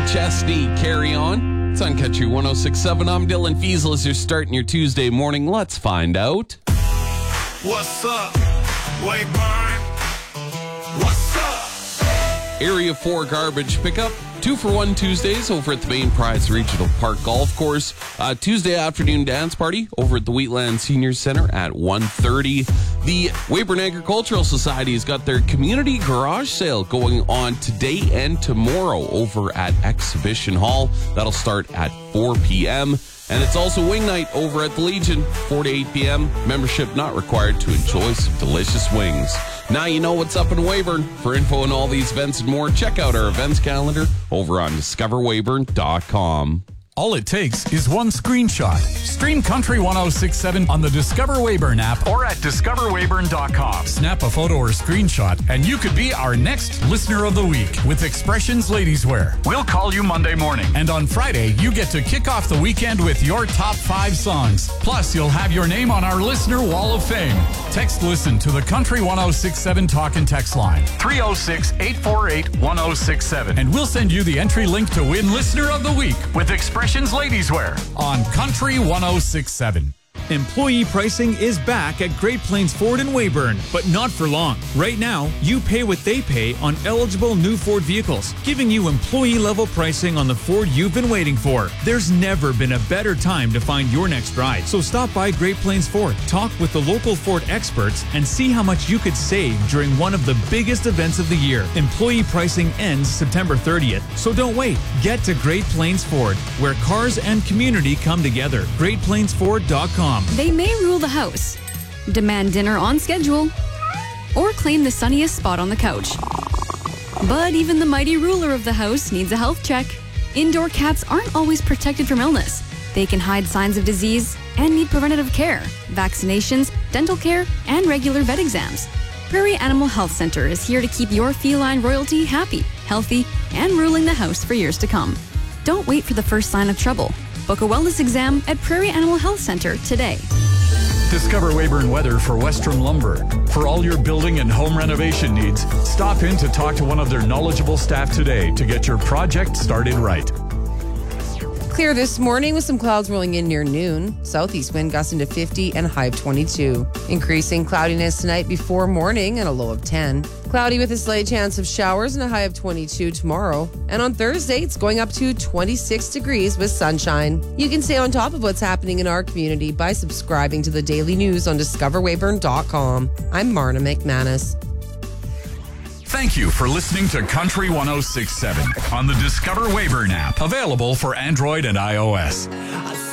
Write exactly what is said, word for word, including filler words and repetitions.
Chesney, Carry On. It's on Country one oh six point seven. I'm Dylan Fiesel. As you're starting your Tuesday morning, let's find out. What's up, Wayburn? What's up? Area four garbage pickup. Two for one Tuesdays over at the Main Prize Regional Park Golf Course. Uh, Tuesday afternoon dance party over at the Wheatland Senior Center at one thirty. The Weyburn Agricultural Society has got their community garage sale going on today and tomorrow over at Exhibition Hall. That'll start at four p.m. And it's also wing night over at the Legion, four to eight p.m. Membership not required to enjoy some delicious wings. Now you know what's up in Weyburn. For info on all these events and more, check out our events calendar over on discover weyburn dot com. All it takes is one screenshot. Stream Country one oh six point seven on the Discover Weyburn app or at discover weyburn dot com. Snap a photo or screenshot, and you could be our next Listener of the Week with Expressions Ladies Wear. We'll call you Monday morning. And on Friday, you get to kick off the weekend with your top five songs. Plus, you'll have your name on our Listener Wall of Fame. Text LISTEN to the Country one oh six point seven talk and text line, three oh six, eight four eight, one oh six seven. And we'll send you the entry link to win Listener of the Week with Expressions Ladies Wear on Country one oh six point seven. Employee pricing is back at Great Plains Ford in Weyburn, but not for long. Right now, you pay what they pay on eligible new Ford vehicles, giving you employee-level pricing on the Ford you've been waiting for. There's never been a better time to find your next ride, so stop by Great Plains Ford, talk with the local Ford experts, and see how much you could save during one of the biggest events of the year. Employee pricing ends September thirtieth, so don't wait. Get to Great Plains Ford, where cars and community come together. great plains ford dot com. They may rule the house, demand dinner on schedule, or claim the sunniest spot on the couch. But even the mighty ruler of the house needs a health check. Indoor cats aren't always protected from illness. They can hide signs of disease and need preventative care, vaccinations, dental care, and regular vet exams. Prairie Animal Health Center is here to keep your feline royalty happy, healthy, and ruling the house for years to come. Don't wait for the first sign of trouble. Book a wellness exam at Prairie Animal Health Center today. Discover Weyburn Weather for Western Lumber. For all your building and home renovation needs, stop in to talk to one of their knowledgeable staff today to get your project started right. Clear this morning with some clouds rolling in near noon. Southeast wind gusting to fifty and a high of twenty-two. Increasing cloudiness tonight before morning and a low of ten. Cloudy with a slight chance of showers and a high of twenty-two tomorrow. And on Thursday, it's going up to twenty-six degrees with sunshine. You can stay on top of what's happening in our community by subscribing to the daily news on discover weyburn dot com. I'm Marna McManus. Thank you for listening to Country one oh six point seven on the Discover Weyburn app, available for Android and iOS.